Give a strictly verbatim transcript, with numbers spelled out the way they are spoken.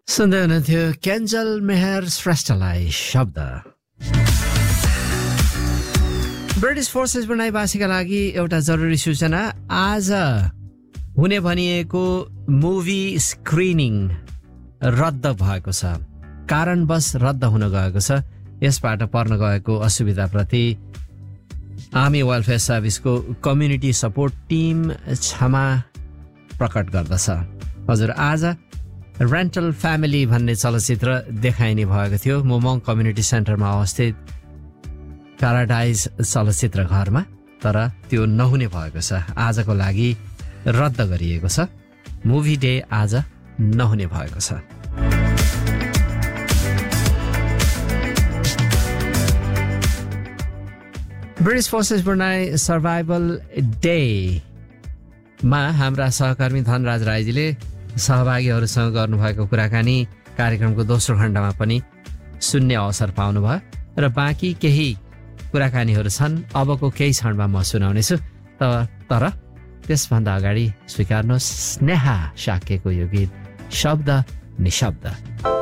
सुन्दै हुनुहुन्थ्यो केन्जल मेहर श्रेष्ठलाई शब्द। ब्रिटिस फोर्सेस ब्रुनाईवासीका लागि एउटा जरुरी सूचना। आज हुने भनिएको मुभी स्क्रिनिङ रद्द भएको छ। कारणवश रद्द हुन गएको छ। यसबाट पर्न गएको असुविधाप्रति army welfare सर्भिसको community support team क्षमा प्रकट गर्दछ। हजुर, आज रेन्टल फ्यामिली भन्ने चलचित्र देखाइने भएको थियो मोमोङ कम्युनिटी सेन्टरमा अवस्थित प्याराडाइज चलचित्र घरमा, तर त्यो नहुने भएको छ। आजको लागि रद्द गरिएको छ। मुभी डे आज नहुने भएको छ। ब्रिटिस फोर्सेस ब्रुनाई सर्भाइभल डेमा हाम्रा सहकर्मी धनराज राईजीले सहभागीहरूसँग गर्नुभएको कुराकानी कार्यक्रमको दोस्रो खण्डमा पनि सुन्ने अवसर पाउनुभयो र बाँकी केही कुराकानीहरू छन् अबको केही क्षणमा म सुनाउनेछु। तर त्यसभन्दा अगाडि स्वीकार्नुहोस् स्नेहा शाक्यको यो गीत शब्द निशब्द।